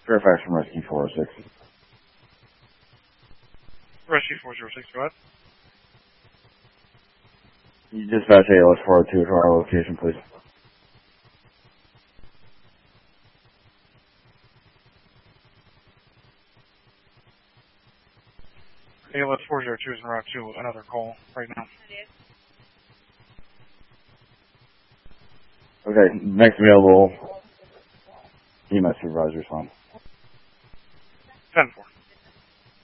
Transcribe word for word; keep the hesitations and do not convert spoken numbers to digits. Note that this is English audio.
Fairfax from Rescue four oh six. Rescue four oh six, go ahead. You dispatch A L S four oh two to our location, please. A L S four oh two is en route to another call right now. Okay, next available E M S supervisor, son. ten four.